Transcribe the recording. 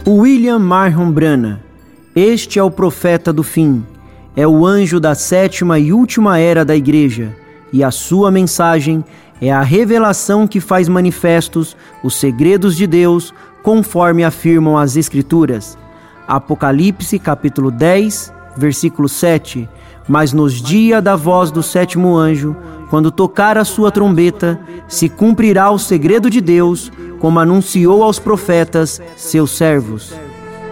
William Marion Branham. Este é o profeta do fim, é o anjo da sétima e última era da Igreja, e a sua mensagem é a revelação que faz manifestos os segredos de Deus, conforme afirmam as Escrituras. Apocalipse capítulo 10, versículo 7. Mas nos dias da voz do sétimo anjo, quando tocar a sua trombeta, se cumprirá o segredo de Deus, como anunciou aos profetas, seus servos.